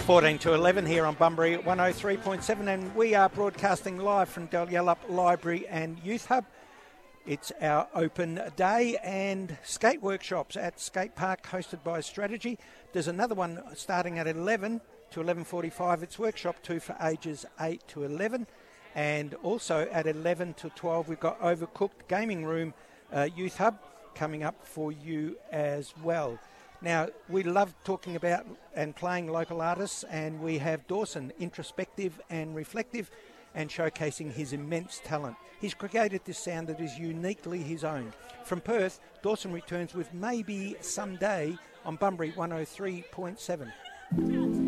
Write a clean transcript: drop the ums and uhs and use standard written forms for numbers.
14 to 11 here on Bunbury at 103.7, and we are broadcasting live from Dalyellup Library and Youth Hub. It's our open day and skate workshops at Skate Park hosted by Strategy. There's another one starting at 11 to 11:45. It's workshop 2 for ages 8 to 11. And also at 11 to 12, we've got Overcooked Gaming Room Youth Hub coming up for you as well. Now, we love talking about and playing local artists, and we have Dawson, introspective and reflective, and showcasing his immense talent. He's created this sound that is uniquely his own. From Perth, Dawson returns with Maybe Someday on Bunbury 103.7.